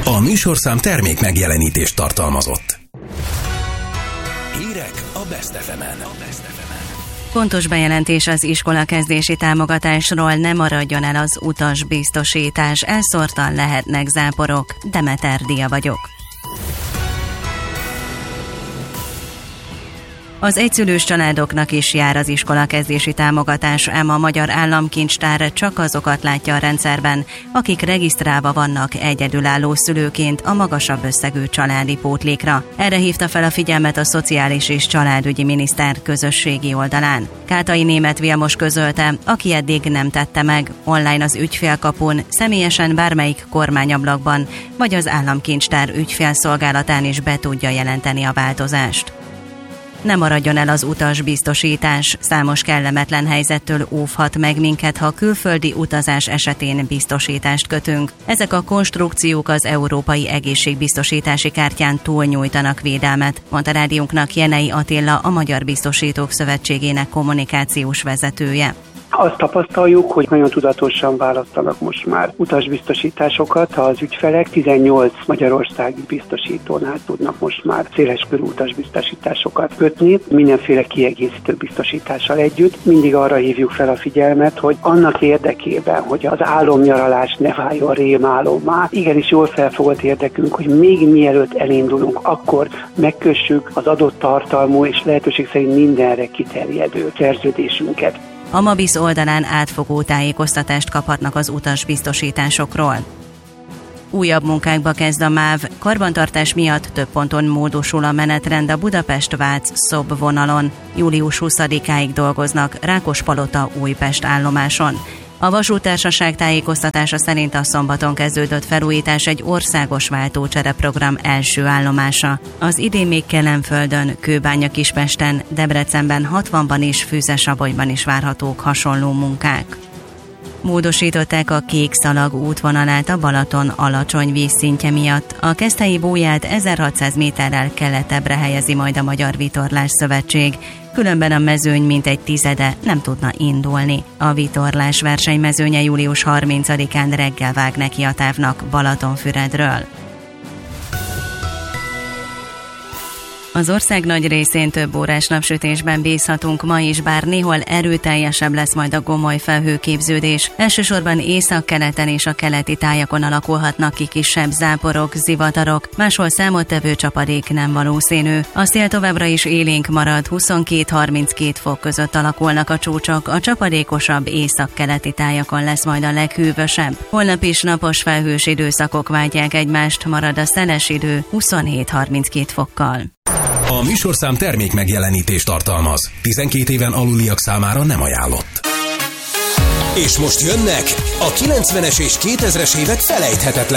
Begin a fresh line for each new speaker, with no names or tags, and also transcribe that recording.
A műsorszám termék megjelenítést tartalmazott. Hírek a Best FM-en.
Fontos bejelentés az iskolakezdési támogatásról: ne maradjon el az utasbiztosítás, elszórtan lehetnek záporok. Demeter Dia vagyok. Az egyszülős családoknak is jár az iskolakezdési támogatás, ám a Magyar Államkincstár csak azokat látja a rendszerben, akik regisztrálva vannak egyedülálló szülőként a magasabb összegű családi pótlékra. Erre hívta fel a figyelmet a Szociális és Családügyi Miniszter közösségi oldalán. Kátai Németh Vilmos közölte, aki eddig nem tette meg, online az ügyfélkapun, személyesen bármelyik kormányablakban, vagy az Államkincstár ügyfélszolgálatán is be tudja jelenteni a változást. Ne maradjon el az utasbiztosítás, számos kellemetlen helyzettől óvhat meg minket, ha külföldi utazás esetén biztosítást kötünk. Ezek a konstrukciók az Európai Egészségbiztosítási Kártyán túlnyújtanak védelmet, mondta rádiónknak Jenei Attila, a Magyar Biztosítók Szövetségének kommunikációs vezetője.
Azt tapasztaljuk, hogy nagyon tudatosan választanak most már utasbiztosításokat. Az ügyfelek 18 magyarországi biztosítónál tudnak most már széleskörű utasbiztosításokat kötni, mindenféle kiegészítő biztosítással együtt. Mindig arra hívjuk fel a figyelmet, hogy annak érdekében, hogy az álomnyaralás ne váljon rémálommá, igenis jól felfogott érdekünk, hogy még mielőtt elindulunk, akkor megkössük az adott tartalmú és lehetőség szerint mindenre kiterjedő szerződésünket.
A Mabis oldalán átfogó tájékoztatást kaphatnak az utasbiztosításokról. Újabb munkákba kezd a MÁV, karbantartás miatt több ponton módosul a menetrend a Budapest-Vác-Szob vonalon. Július 20-áig dolgoznak Rákospalota-Újpest állomáson. A vasúttársaság tájékoztatása szerint a szombaton kezdődött felújítás egy országos váltócsereprogram első állomása. Az idén még Kelenföldön, Kőbánya-Kispesten, Debrecenben, 60-ban és Fűzes-Abagyban is várhatók hasonló munkák. Módosították a Kékszalag útvonalát a Balaton alacsony vízszintje miatt. A Keszthelyi bóját 1600 méterrel keletebbre helyezi majd a Magyar Vitorlás Szövetség, különben a mezőny mintegy tizede nem tudna indulni. A vitorlás versenymezőnye július 30-án reggel vág neki a távnak Balatonfüredről. Az ország nagy részén több órás napsütésben bízhatunk ma is, bár néhol erőteljesebb lesz majd a gomoly felhőképződés. Elsősorban északkeleten és a keleti tájakon alakulhatnak ki kisebb záporok, zivatarok, máshol számottevő csapadék nem valószínű. A szél továbbra is élénk marad, 22-32 fok között alakulnak a csúcsok, a csapadékosabb északkeleti tájakon lesz majd a leghűvösebb. Holnap is napos felhős időszakok váltják egymást, marad a szeles idő 27-32 fokkal.
A műsorszám termék megjelenítést tartalmaz. 12 éven aluliak számára nem ajánlott. És most jönnek a 90-es és 2000-es évek felejthetetlen